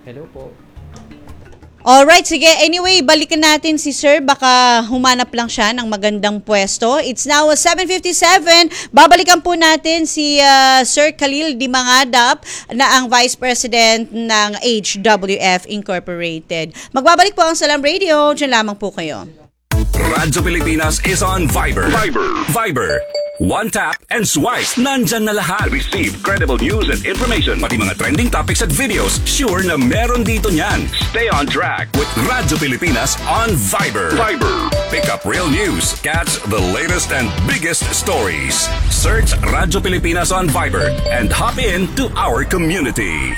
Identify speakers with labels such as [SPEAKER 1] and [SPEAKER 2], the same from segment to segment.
[SPEAKER 1] Hello po.
[SPEAKER 2] Alright, sige. Anyway, balikan natin si Sir. Baka humanap lang siya ng magandang pwesto. It's now 7:57. Babalikan po natin si Sir Khalil Dimangadap na ang Vice President ng HWF Incorporated. Magbabalik po ang Salam Radio. Diyan lamang po kayo.
[SPEAKER 3] Radyo Pilipinas is on Viber. Viber. One tap and swipe. Nandyan na lahat. Receive credible news and information. Pati mga trending topics at videos. Sure na meron dito niyan. Stay on track with Radyo Pilipinas on Viber. Pick up real news. Catch the latest and biggest stories. Search Radyo Pilipinas on Viber and hop in to our community.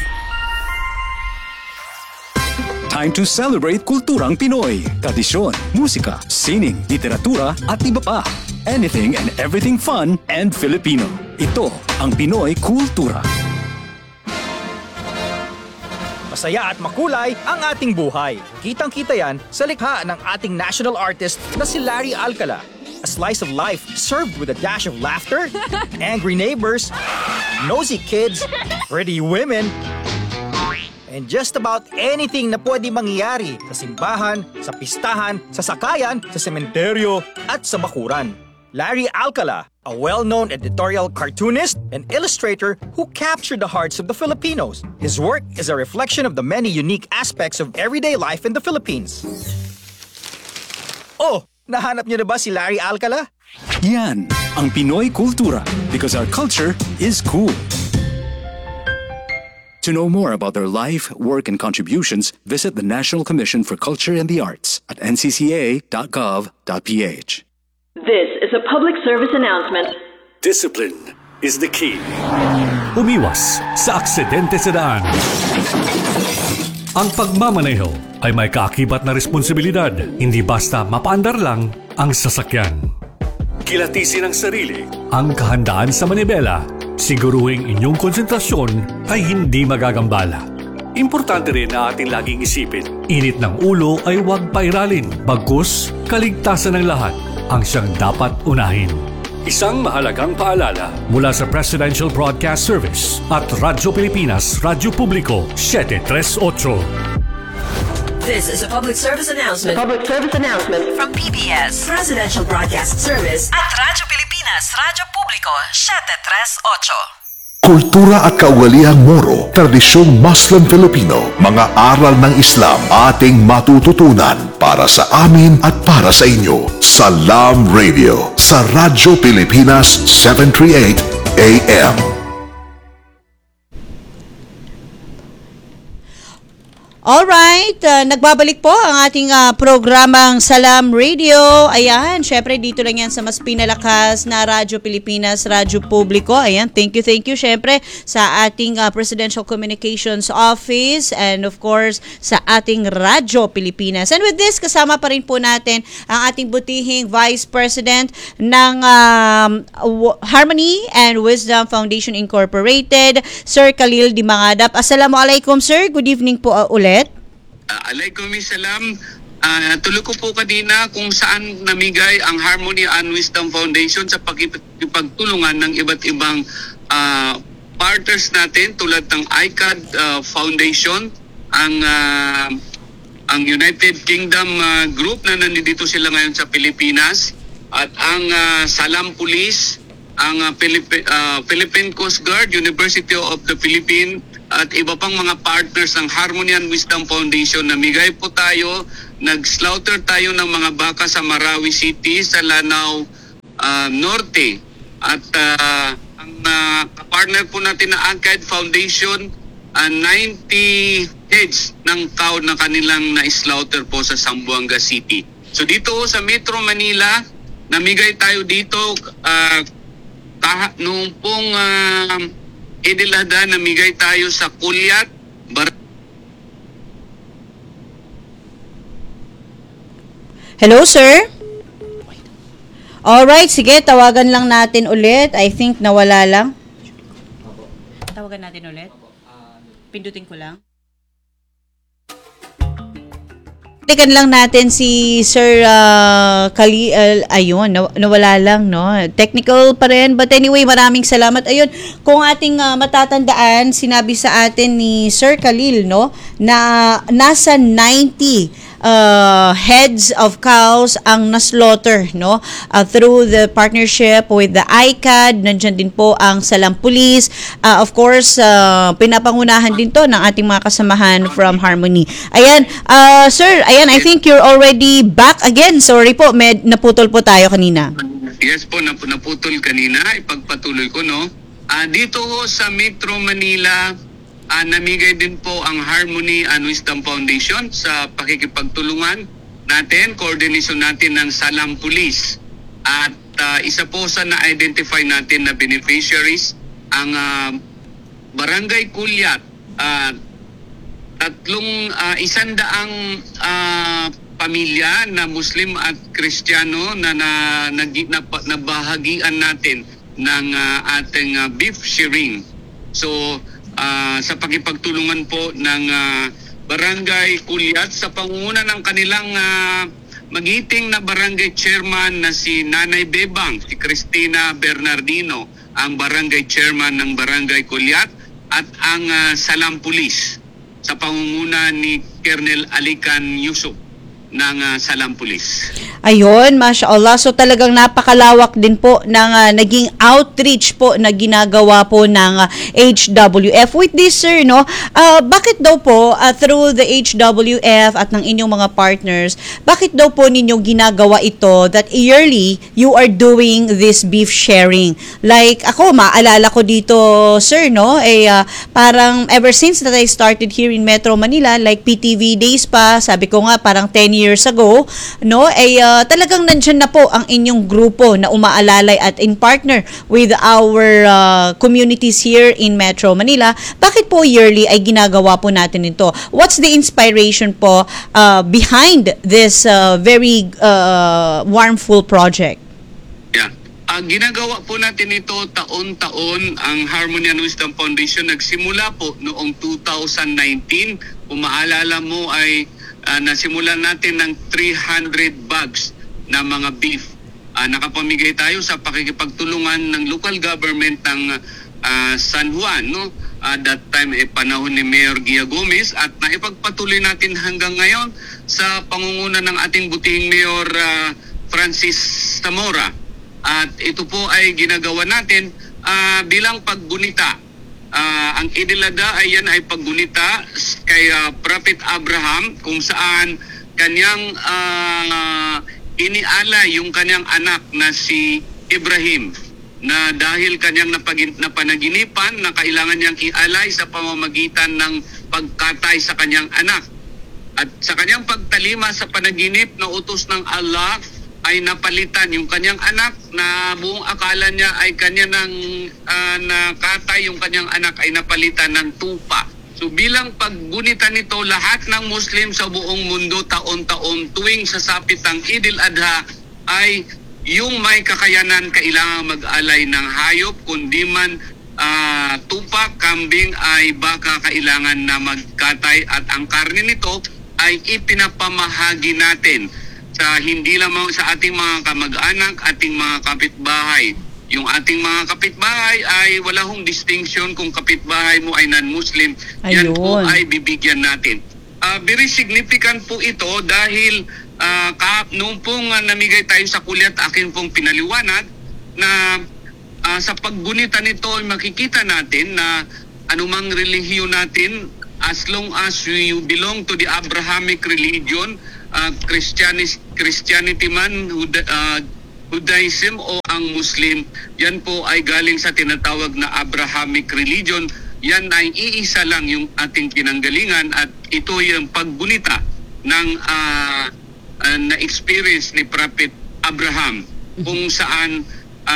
[SPEAKER 4] Time to celebrate kulturang Pinoy. Tradisyon, musika, sining, literatura at iba pa. Anything and everything fun and Filipino. Ito ang Pinoy Kultura.
[SPEAKER 5] Masaya at makulay ang ating buhay. Kitang-kita yan sa likha ng ating national artist na si Larry Alcala. A slice of life served with a dash of laughter, angry neighbors, nosy kids, pretty women, and just about anything na pwede mangyari sa simbahan, sa pistahan, sa sakayan, sa sementeryo, at sa bakuran. Larry Alcala, a well-known editorial cartoonist and illustrator who captured the hearts of the Filipinos. His work is a reflection of the many unique aspects of everyday life in the Philippines. Oh, nahanap niyo na ba si Larry Alcala?
[SPEAKER 4] Yan ang Pinoy Kultura because our culture is cool. To know more about their life, work, and contributions, visit the National Commission for Culture and the Arts at ncca.gov.ph.
[SPEAKER 6] This is a public service announcement.
[SPEAKER 3] Discipline is the key.
[SPEAKER 7] Umiwas sa aksidente sa daan. Ang pagmamaneho ay may kaakibat na responsibilidad, hindi basta mapaandar lang ang sasakyan.
[SPEAKER 3] Kilatisin ang sarili.
[SPEAKER 7] Ang kahandaan sa manibela, siguruhing inyong konsentrasyon ay hindi magagambala. Importante rin na ating laging isipin, init ng ulo ay huwag pairalin, bagkus kaligtasan ng lahat ang siyang dapat unahin. Isang mahalagang paalala mula sa Presidential Broadcast Service at Radyo Pilipinas, Radyo Publiko 738.
[SPEAKER 6] This is a public service announcement. From PBS, Presidential Broadcast Service at Radyo Pilipinas, Radyo Publiko 738.
[SPEAKER 8] Kultura at kaugaliang Moro, tradisyong Muslim Filipino, mga aral ng Islam ating matututunan para sa amin at para sa inyo. Salam Radio sa Radyo Pilipinas 738 AM.
[SPEAKER 2] Alright, nagbabalik po ang ating programang Salam Radio. Ayan, syempre dito lang yan sa mas pinalakas na Radyo Pilipinas, Radyo Publiko. Ayan, thank you syempre sa ating Presidential Communications Office and of course sa ating Radyo Pilipinas. And with this, kasama pa rin po natin ang ating butihing Vice President ng Harmony and Wisdom Foundation Incorporated, Sir Khalil Dimangadap. Assalamualaikum, sir. Good evening po ulit.
[SPEAKER 9] Alaikumissalam. Tuloy ko po kanina kung saan namigay ang Harmony and Wisdom Foundation sa pagtulungan ng iba't ibang partners natin tulad ng ICAD Foundation, ang United Kingdom group na nandito sila ngayon sa Pilipinas, at ang Salam Police, ang Philippine Coast Guard, University of the Philippines, at iba pang mga partners ng Harmony and Wisdom Foundation. Namigay po tayo, nag-slaughter tayo ng mga baka sa Marawi City, sa Lanao Norte. At ang partner po natin na ICAD Foundation, 90 heads ng cow na kanilang na-slaughter po sa Zamboanga City. So dito sa Metro Manila, namigay tayo dito noong pong Idilada, namigay tayo sa Kulyat,
[SPEAKER 2] Hello, sir? Alright, sige, tawagan lang natin ulit. I think nawala lang. Tawagan natin ulit. Pindutin ko lang. Balikan lang natin si Sir ayun, nawala lang, no? Technical pa rin. But anyway, maraming salamat. Ayun, kung ating matatandaan, sinabi sa atin ni Sir Khalil, no, na nasa 90 heads of cows ang naslaughter, no, through the partnership with the ICAD. Nandiyan din po ang Salam Police. Of course, pinapangunahan din to ng ating mga kasamahan from Harmony. Ayan, sir, ayan, I think you're already back again. Sorry po, naputol po tayo kanina.
[SPEAKER 9] Yes po, naputol kanina. Ipagpatuloy ko, no? Dito ho sa Metro Manila, namigay din po ang Harmony and Wisdom Foundation sa pakikipagtulungan natin, coordination natin ng Salam Police. At isa po sa na-identify natin na beneficiaries, ang Barangay Kulyat, 100 pamilya na Muslim at Kristiyano na nabahagian natin ng ating beef sharing. So, sa pakipagtulungan po ng Barangay Kulyat sa pangunguna ng kanilang magiting na barangay chairman na si Nanay Bebang, si Cristina Bernardino, ang barangay chairman ng Barangay Kulyat, at ang Salam Police sa pangunguna ni Colonel Alican Yusuf ng Salam Police.
[SPEAKER 2] Ayun, mashallah. So talagang napakalawak din po ng naging outreach po na ginagawa po ng HWF. With this, sir, no, bakit daw po through the HWF at ng inyong mga partners, bakit daw po ninyo ginagawa ito that yearly you are doing this beef sharing? Like ako, maalala ko dito, sir, no, parang ever since that I started here in Metro Manila, like PTV days pa, sabi ko nga parang 10 years ago, no, talagang nandyan na po ang inyong grupo na umaalalay at in partner with our communities here in Metro Manila. Bakit po yearly ay ginagawa po natin ito? What's the inspiration po behind this very warmful project?
[SPEAKER 9] Yeah. Ginagawa po natin ito taon-taon. Ang Harmony and Wisdom Foundation nagsimula po noong 2019. Kung maalala mo ay nasimulan natin ng 300 bags na mga beef. Nakapamigay tayo sa pakikipagtulungan ng local government ng San Juan, no? That time panahon ni Mayor Gia Gomez, at naipagpatuloy natin hanggang ngayon sa pangunguna ng ating butihing Mayor Francis Zamora. At ito po ay ginagawa natin bilang paggunita. Ang idilada ay yan ay paggunita kay Prophet Abraham, kung saan kanyang inialay yung kanyang anak na si Ibrahim, na dahil kanyang napanaginipan na kailangan niyang ialay sa pamamagitan ng pagkatay sa kanyang anak. At sa kanyang pagtalima sa panaginip na utos ng Allah, ay napalitan yung kanyang anak na buong akala niya ay kanya nang nakatay, yung kanyang anak ay napalitan ng tupa. So bilang paggunita nito, lahat ng Muslim sa buong mundo taon-taon tuwing sasapit ang Eid al-Adha ay yung may kakayanan kailangan mag-alay ng hayop, kundi man tupa, kambing, ay baka kailangan na magkatay, at ang karne nito ay ipinapamahagi natin sa hindi lamang sa ating mga kamag-anak, ating mga kapitbahay. Yung ating mga kapitbahay ay wala hong distinction kung kapitbahay mo ay non-Muslim. Yan po ay bibigyan natin. Very significant po ito dahil noong pong namigay tayo sa Kulyat, akin pong pinaliwanag na sa paggunita nito ay makikita natin na anumang relihiyon natin, as long as you belong to the Abrahamic religion, Christianity man, Judaism o ang Muslim, yan po ay galing sa tinatawag na Abrahamic religion. Yan ay iisa lang yung ating pinanggalingan, at ito yung paggunita ng na-experience ni Prophet Abraham, kung saan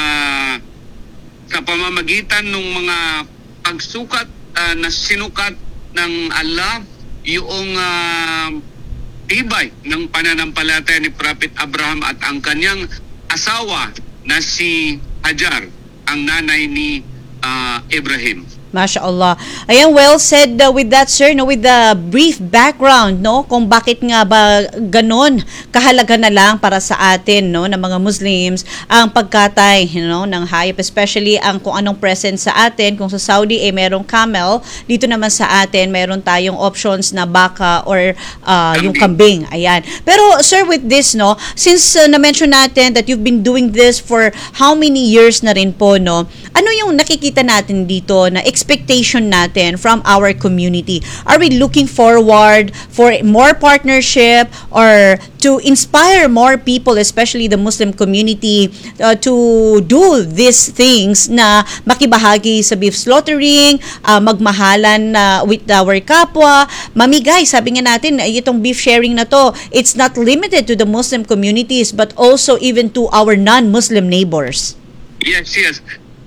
[SPEAKER 9] sa pamamagitan ng mga pagsukat na sinukat ng Allah, yung tibay ng pananampalataya ni Prophet Abraham at ang kanyang asawa na si Hajar, ang nanay ni Ibrahim.
[SPEAKER 2] MashaAllah. Ayan, well said with that, sir, no, with the brief background, no, kung bakit nga ba ganon kahalaga na lang para sa atin, no, ng mga Muslims ang pagkatay, no, ng hayop, especially ang kung anong present sa atin. Kung sa Saudi merong camel, dito naman sa atin meron tayong options na baka or yung kambing. Ayan. Pero sir, with this, no, since na-mention natin that you've been doing this for how many years na rin po, no, ano yung nakikita natin dito na expectation natin from our community? Are we looking forward for more partnership or to inspire more people, especially the Muslim community, to do these things na makibahagi sa beef slaughtering, magmahalan with our kapwa, mamigay, sabi nga natin, itong beef sharing na to, it's not limited to the Muslim communities but also even to our non-Muslim neighbors.
[SPEAKER 9] Yes.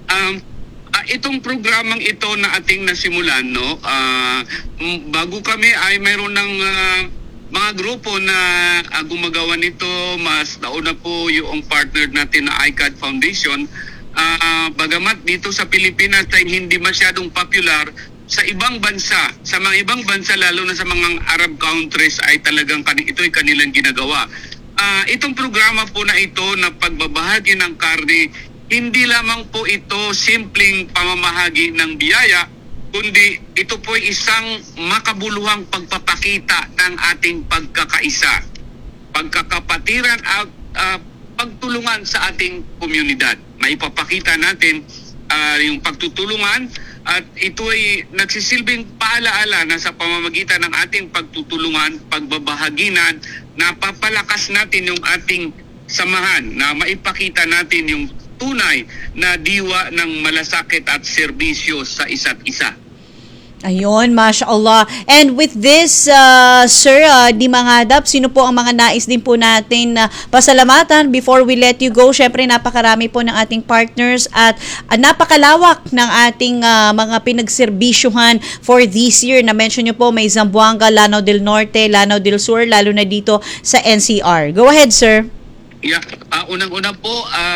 [SPEAKER 9] Itong programang ito na ating nasimulan, no, bago kami ay mayroon ng mga grupo na gumagawa nito. Mas nauna po yung partner natin na ICAD Foundation. Bagamat dito sa Pilipinas ay hindi masyadong popular, sa ibang bansa, sa mga ibang bansa, lalo na sa mga Arab countries, ay talagang ito ay kanilang ginagawa. Itong programa po na ito na pagbabahagi ng karne, hindi lamang po ito simpleng pamamahagi ng biyaya, kundi ito po ay isang makabuluhang pagpapakita ng ating pagkakaisa, pagkakapatiran at pagtulungan sa ating komunidad. Maipapakita natin yung pagtutulungan at ito ay nagsisilbing paalaala na sa pamamagitan ng ating pagtutulungan, pagbabahaginan, napapalakas natin yung ating samahan, na maipakita natin yung tunay na diwa ng malasakit at serbisyo sa isa't isa.
[SPEAKER 2] Ayun, mashallah. And with this, sir, di mangadap, sino po ang mga nais din po natin na pasalamatan before we let you go? Syempre, napakarami po ng ating partners at napakalawak ng ating mga pinagserbisyuhan for this year. Na-mention nyo po, may Zamboanga, Lanao del Norte, Lanao del Sur, lalo na dito sa NCR. Go ahead, sir.
[SPEAKER 9] Yeah, unang-una po,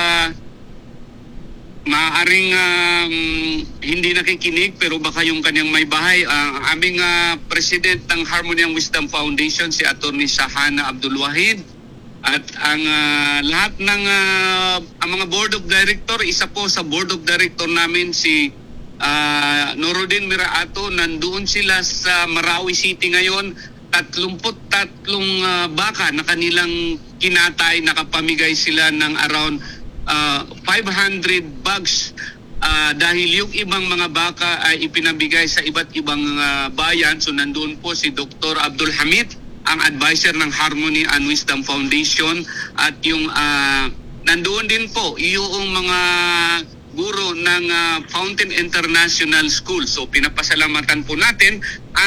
[SPEAKER 9] maaaring hindi nakikinig pero baka yung kanyang may bahay. Aming president ng Harmony and Wisdom Foundation, si Attorney Shahana Abdul Wahid, at ang lahat ng ang mga board of director, isa po sa board of director namin si Norodin Miraato. Nandoon sila sa Marawi City ngayon. 33 baka na kanilang kinatay, nakapamigay sila ng around 500 bags dahil yung ibang mga baka ay ipinabigay sa iba't ibang bayan. So nandoon po si Dr. Abdul Hamid, ang advisor ng Harmony and Wisdom Foundation, at yung nandoon din po yung mga guro ng Fountain International School. So pinapasalamatan po natin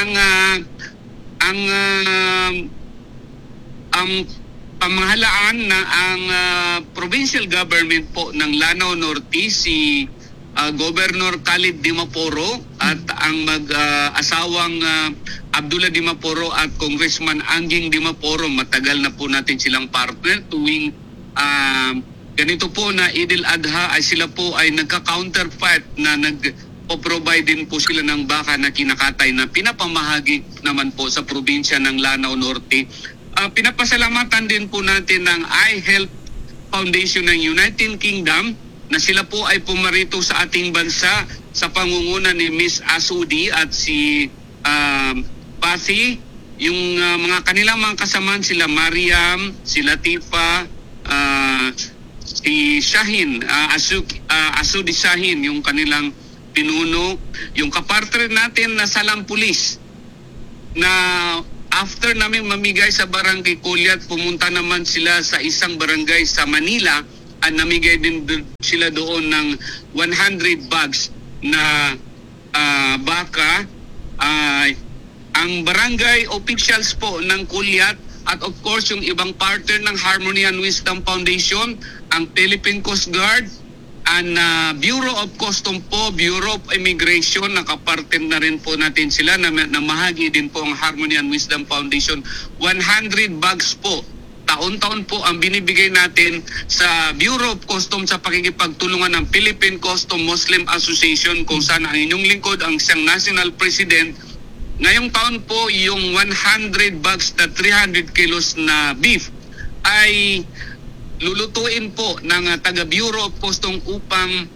[SPEAKER 9] ang pamahalaan na ang provincial government po ng Lanao Norte, si Governor Khalid Dimaporo at ang mag-asawang Abdullah Dimaporo at Congressman Angging Dimaporo. Matagal na po natin silang partner. Tuwing ganito po na Idil Adha ay sila po ay nagka-counterpart na nag-provide din po sila ng baka na kinakatay na pinapamahagi naman po sa probinsya ng Lanao Norte. Pinapasalamatan din po natin ng iHealth Foundation ng United Kingdom na sila po ay pumarito sa ating bansa sa pangunguna ni Miss Asudi at si Pathy. Yung mga kanilang mga kasamaan, sila Mariam, si Latifa, si Shahin, Asudi Shahin, yung kanilang pinuno. Yung kapartner natin na Salam Police na after namin mamigay sa barangay Kulyat, pumunta naman sila sa isang barangay sa Manila at namigay din sila doon ng 100 bags na baka. Ang barangay officials po ng Kulyat at of course yung ibang partner ng Harmony and Wisdom Foundation, ang Philippine Coast Guard, and Bureau of Customs po, Bureau of Immigration, nakapartner na rin po natin sila na mahagi din po ang Harmony and Wisdom Foundation. 100 bags po taon-taon po ang binibigay natin sa Bureau of Customs sa pakikipagtulungan ng Philippine Custom Muslim Association, kung saan ang inyong lingkod ang siyang national president. Ngayong taon po, yung 100 bags na 300 kilos na beef ay lulutuin po ng taga Bureau of Customs upang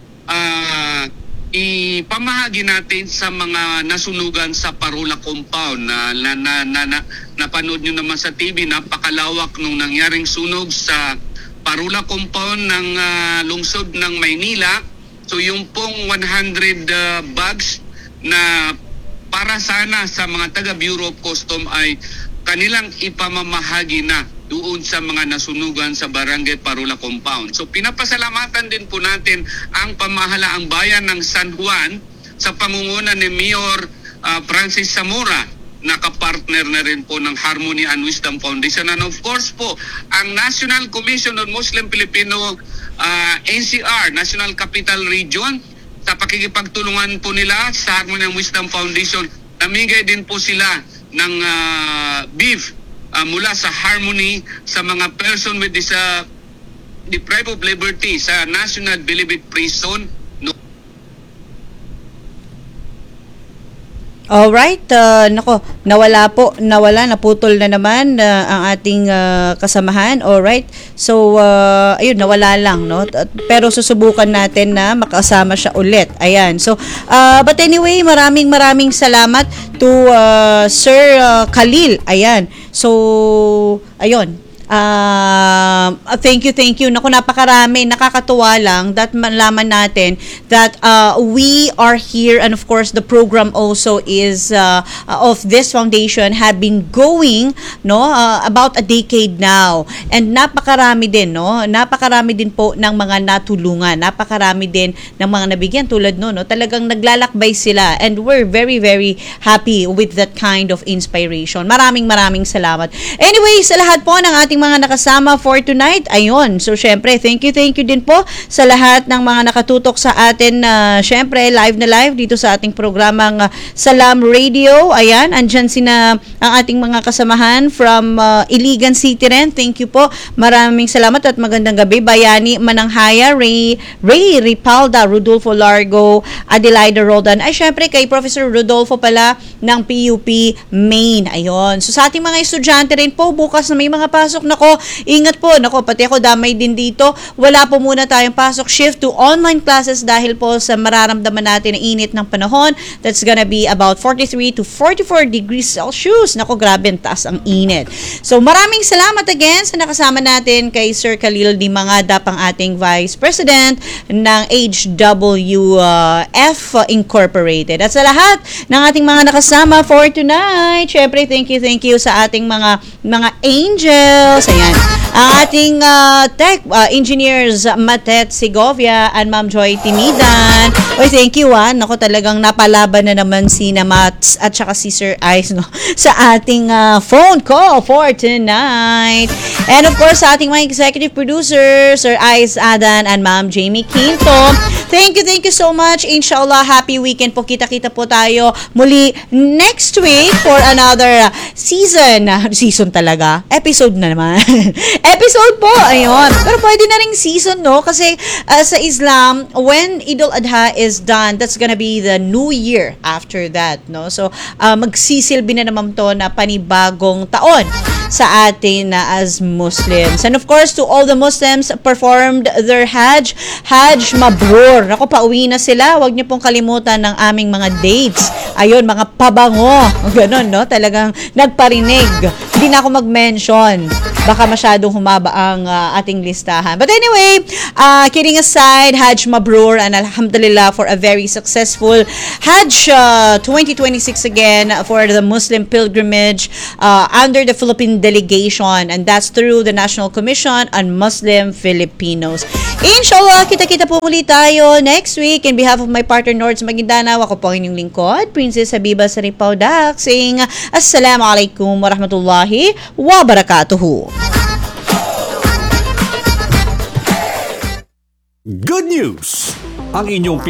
[SPEAKER 9] ipamahagi natin sa mga nasunugan sa Parula Compound na napanood nyo naman sa TV. Napakalawak nung nangyaring sunog sa Parula Compound ng lungsod ng Maynila. So yung pong 100 bags na para sana sa mga taga Bureau of Customs ay kanilang ipamamahagi na doon sa mga nasunugan sa Barangay Parula Compound. So pinapasalamatan din po natin ang pamahalaang bayan ng San Juan sa pangunguna ni Mayor Francis Zamora, nakapartner na rin po ng Harmony and Wisdom Foundation. And of course po, ang National Commission on Muslim Filipino NCR, National Capital Region, sa pakikipagtulungan po nila sa Harmony and Wisdom Foundation, namigay din po sila ng beef mula sa Harmony sa mga person with deprived of liberty sa National Bilibid Prison.
[SPEAKER 2] Alright, nako, naputol na naman ang ating kasamahan. Alright, so ayun, nawala lang, no? Pero susubukan natin na makasama siya ulit. Ayan, so but anyway, maraming salamat to Sir Khalil. Ayan, so ayun, thank you. Naku, napakarami, nakakatuwa lang that malaman natin that we are here, and of course the program also is of this foundation have been going, no, about a decade now, and napakarami din po ng mga natulungan, napakarami din ng mga nabigyan tulad no, talagang naglalakbay sila, and we're very happy with that kind of inspiration. Maraming salamat. Anyway, sa lahat po ng ating mga nakasama for tonight, ayun, so syempre thank you din po sa lahat ng mga nakatutok sa atin, syempre live dito sa ating programang Salam Radio. Ayan, andyan ang ating mga kasamahan from Iligan City rin. Thank you po, maraming salamat at magandang gabi. Bayani Mananghaya, Ray Ripalda, Rodolfo Largo, Adelaida Roldan, ay syempre kay Professor Rodolfo pala ng PUP Maine. Ayun, so sa ating mga estudyante rin po, bukas na may mga pasok, nako, ingat po, pati ako damay din dito. Wala po muna tayong pasok, shift to online classes dahil po sa mararamdaman natin na init ng panahon. That's gonna be about 43 to 44 degrees Celsius. Nako, grabe, ang taas ang init. So maraming salamat again sa nakasama natin kay Sir Khalil Di Mangada, pang ating Vice President ng HWF Incorporated. At sa lahat ng ating mga nakasama for tonight, syempre thank you sa ating mga angels. Ayan, ang ating tech engineers Matet Segovia and Ma'am Joy Timidan. Oy, thank you. Nako, talagang napalaban na naman si Namats at saka si Sir Ice, no, sa ating phone call for tonight. And of course, sa ating mga executive producers, Sir Ice Adan and Ma'am Jamie Quinto. Thank you so much. Inshallah, happy weekend po. Kita-kita po tayo muli next week for another season talaga. Episode na naman. Episode po, ayun. Pero pwede na ring season, no? Kasi sa Islam, when Eid al-Adha is done, that's gonna be the new year after that, no? So, magsisilbi na naman to na panibagong taon sa atin as Muslims. And of course, to all the Muslims performed their Hajj Mabrur. Ako, pauwi na sila. Huwag niyo pong kalimutan ng aming mga dates. Ayun, mga pabango. Ganon, no? Talagang nagparinig. Hindi na ako mag-mention. Baka masyadong humaba ang ating listahan. But anyway, kidding aside, Hajj Mabrur, and alhamdulillah for a very successful Hajj 2026 again for the Muslim pilgrimage under the Philippine delegation, and that's through the National Commission on Muslim Filipinos. Inshallah, kita-kita po muli tayo next week. In behalf of my partner Nords Maguindanao, ako po ang inyong lingkod, Princess Habiba Saripao Dak, saying Assalamualaikum warahmatullahi wabarakatuhu.
[SPEAKER 7] Good news! Ang inyong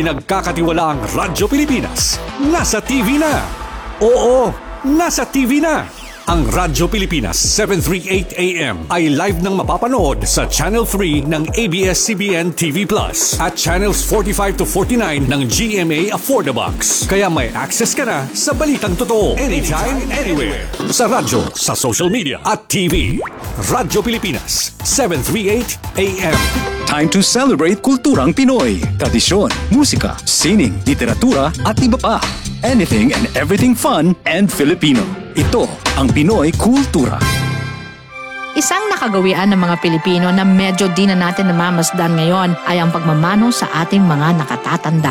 [SPEAKER 7] pinagkakatiwalaang Radyo Pilipinas nasa TV na. Oo, nasa TV na. Ang Radyo Pilipinas 738 AM ay live nang mapapanood sa Channel 3 ng ABS-CBN TV Plus at Channels 45 to 49 ng GMA Affordabox. Kaya may access ka na sa balitang totoo anytime, anywhere. Sa radyo, sa social media at TV. Radyo Pilipinas 738 AM.
[SPEAKER 4] Time to celebrate kulturang Pinoy. Tradisyon, musika, sining, literatura at iba pa. Anything and everything fun and Filipino. Ito ang Pinoy Kultura.
[SPEAKER 1] Isang nakagawian ng mga Pilipino na medyo di na natin namamasdan ngayon ay ang pagmamano sa ating mga nakatatanda.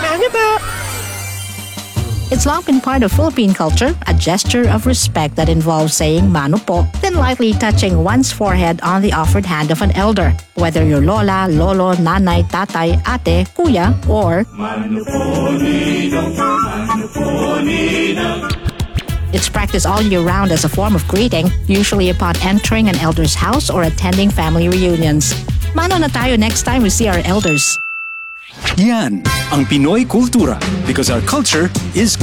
[SPEAKER 1] It's long been part of Philippine culture, a gesture of respect that involves saying mano po, then lightly touching one's forehead on the offered hand of an elder, whether your lola, lolo, nanay, tatay, ate, kuya, or it's practiced all year round as a form of greeting, usually upon entering an elder's house or attending family reunions. Mano na tayo next time we see our elders.
[SPEAKER 4] Yan ang Pinoy Kultura because our culture is